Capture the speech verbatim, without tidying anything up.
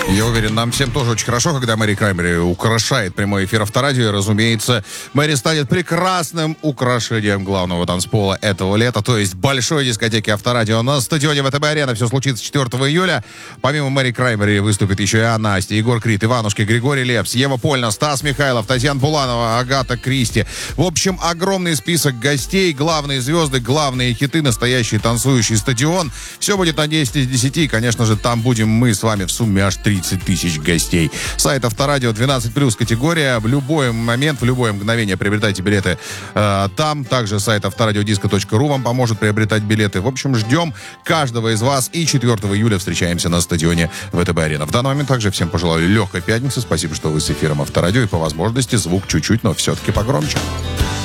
Я уверен, нам всем тоже очень хорошо, когда Мэри Краймбрери украшает прямой эфир Авторадио. И, разумеется, Мэри станет прекрасным украшением главного танцпола этого лета, то есть большой дискотеки Авторадио на стадионе ВТБ-арена. Все случится четвёртого июля. Помимо Мэри Краймбрери выступит еще и Анна Настя, Егор Крид, Иванушки, Григорий Лепс, Ева Польна, Стас Михайлов, Татьяна Буланова, Агата Кристи. В общем, огромный список гостей, главные звезды, главные хиты, настоящий танцующий стадион. Все будет на десять из десяти. И, конечно же, там будем мы с вами в сумме аж тридцать тысяч гостей. Сайт Авторадио двенадцать плюс категория. В любой момент, в любое мгновение приобретайте билеты э, там. Также сайт авторадиодиско точка ру вам поможет приобретать билеты. В общем, ждем каждого из вас. И четвёртого июля встречаемся на стадионе ВТБ-арена. В данный момент также всем пожелаю легкой пятницы. Спасибо, что вы с эфиром Авторадио. И по возможности звук чуть-чуть, но все-таки погромче.